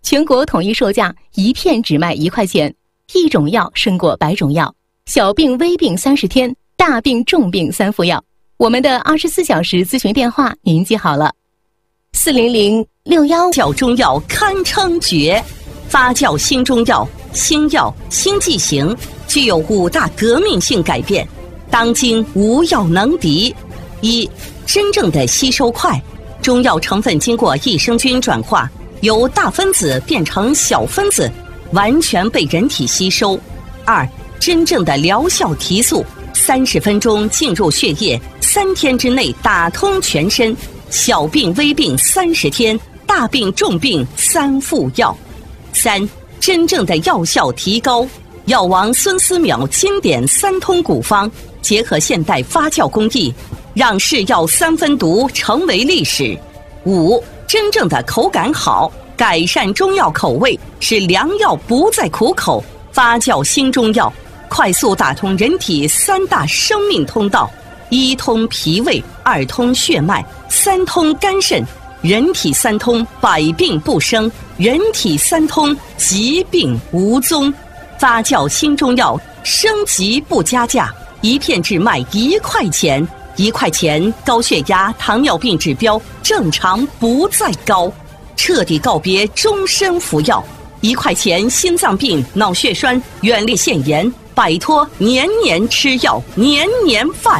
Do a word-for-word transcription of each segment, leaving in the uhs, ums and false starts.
全国统一售价，一片只卖一块钱，一种药胜过百种药。小病微病三十天，大病重病三副药。我们的二十四小时咨询电话您记好了：四零零六幺。 酵中药堪称绝，发酵新中药，新药新剂型，具有五大革命性改变，当今无药能敌。一、真正的吸收快，中药成分经过益生菌转化，由大分子变成小分子，完全被人体吸收。二、真正的疗效提速，三十分钟进入血液，三天之内打通全身，小病微病三十天，大病重病三副药。三、真正的药效提高，药王孙思邈经典三通古方，结合现代发酵工艺，让是药三分毒成为历史。五、真正的口感好，改善中药口味，使良药不再苦口，发酵新中药，快速打通人体三大生命通道：一通脾胃，二通血脉，三通肝肾。人体三通，百病不生；人体三通，疾病无踪。发酵新中药，升级不加价，一片只卖一块钱。一块钱，高血压、糖尿病指标正常不再高，彻底告别终身服药。一块钱，心脏病、脑血栓远离腺炎，摆脱年年吃药、年年饭。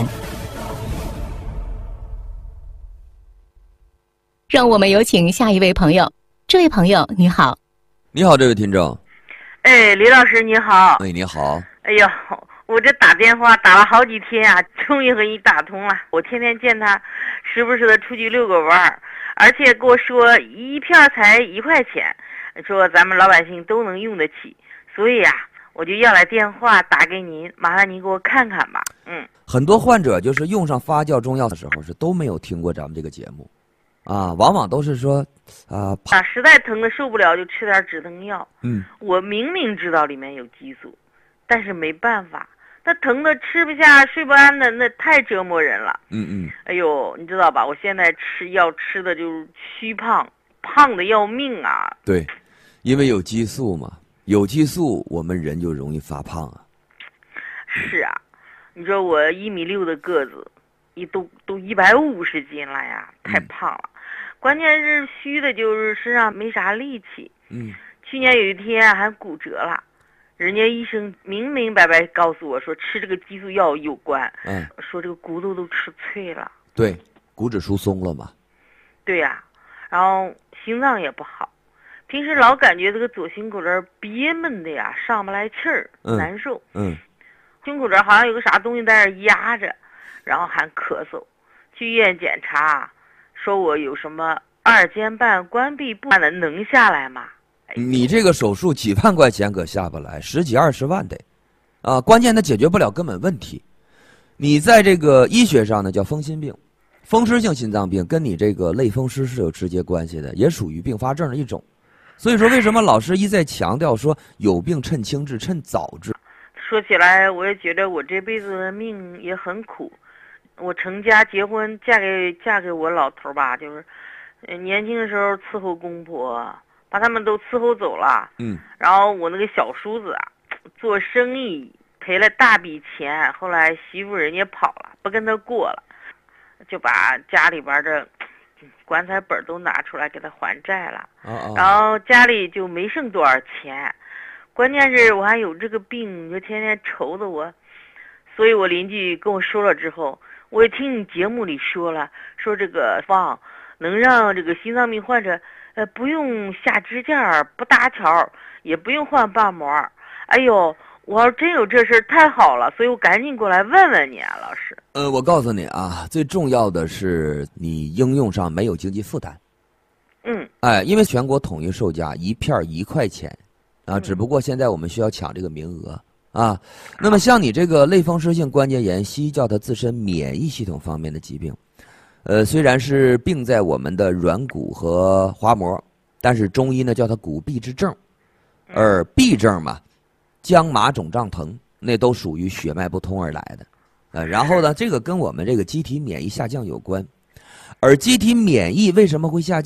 让我们有请下一位朋友。这位朋友你好。 你好，这位听众。 哎，李老师你好。 哎，你好。 哎呦，我这打电话打了好几天啊，终于和你打通了。我天天见他，时不时的出去遛个弯儿，而且跟我说一片才一块钱，说咱们老百姓都能用得起，所以啊，我就要来电话打给您，麻烦您给我看看吧。嗯， 很多患者就是用上发酵中药的时候是都没有听过咱们这个节目，啊，往往都是说，啊， 啊，实在疼的受不了就吃点止疼药。 嗯， 我明明知道里面有激素，但是没办法。那疼的吃不下睡不安的，那太折磨人了。 嗯嗯。 哎呦，你知道吧？我现在吃药吃的就是虚胖，胖的要命啊。 对，因为有激素嘛，有激素我们人就容易发胖啊。 是啊，你说我一米六的个子，一都都一百五十斤了呀，太胖了。嗯、关键是虚的，就是身上没啥力气。 嗯。去年有一天还骨折了。人家医生明明白白告诉我说吃这个激素药有关，嗯，说这个骨头都吃脆了， 对，骨质疏松了嘛。 对呀、啊，然后心脏也不好，平时老感觉这个左心口这儿憋闷的呀，上不来气儿， 嗯、 难受。 嗯， 胸口这儿好像有个啥东西在这压着，然后还咳嗽。去医院检查，说我有什么二尖瓣关闭不的，能下来吗？ 你这个手术几万块钱可下不来，十几二十万得，啊，关键它解决不了根本问题。你在这个医学上呢叫风心病，风湿性心脏病跟你这个类风湿是有直接关系的，也属于并发症的一种。所以说，为什么老师一再强调说有病趁轻治，趁早治？ 说起来，我也觉得我这辈子的命也很苦。我成家结婚，嫁给嫁给我老头吧，就是，年轻的时候伺候公婆。把他们都伺候走了， 嗯， 然后我那个小叔子啊，做生意赔了大笔钱，后来媳妇人家跑了，不跟他过了，就把家里边的棺材本都拿出来给他还债了， 哦哦， 然后家里就没剩多少钱，关键是我还有这个病，你就天天愁的我，所以我邻居跟我说了之后，我也听你节目里说了，说这个方能让这个心脏病患者。呃，不用下支架，不搭桥，也不用换瓣膜。哎呦，我要真有这事儿太好了，所以我赶紧过来问问你啊，老师。 呃，我告诉你啊，最重要的是你应用上没有经济负担。 嗯。 哎，因为全国统一售价一片一块钱，啊，只不过现在我们需要抢这个名额啊。那么像你这个类风湿性关节炎，西医叫它自身免疫系统方面的疾病。呃，虽然是病在我们的软骨和滑膜，但是中医呢叫它骨痹之症，而痹症嘛，僵麻肿胀疼，那都属于血脉不通而来的。呃，然后呢，这个跟我们这个机体免疫下降有关，而机体免疫为什么会下降？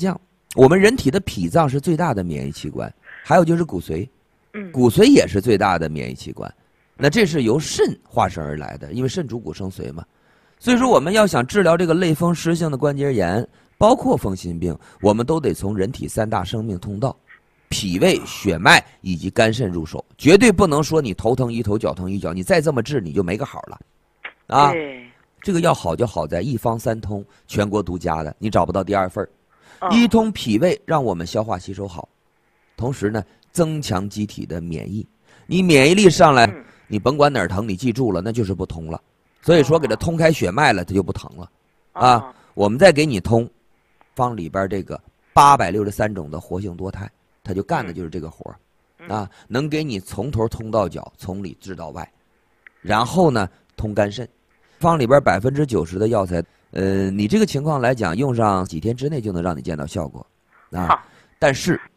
我们人体的脾脏是最大的免疫器官，还有就是骨髓， 嗯， 骨髓也是最大的免疫器官。那这是由肾化生而来的，因为肾主骨生髓嘛。所以说，我们要想治疗这个类风湿性的关节炎，包括风湿病，我们都得从人体三大生命通道——脾胃、血脉以及肝肾入手，绝对不能说你头疼一头，脚疼一脚，你再这么治你就没个好了，啊！ 对， 这个药好就好在一方三通，全国独家的，你找不到第二份儿。 哦一通脾胃，让我们消化吸收好，同时呢，增强机体的免疫。你免疫力上来， 嗯你甭管哪儿疼，你记住了，那就是不通了。所以说，给它通开血脉了，它就不疼了。啊， 哦我们再给你通，方里边这个八百六十三种的活性多肽，它就干的就是这个活儿， 嗯啊，能给你从头通到脚，从里治到外，然后呢，通肝肾。方里边百分之九十的药材，呃，你这个情况来讲，用上几天之内就能让你见到效果，啊好， 但是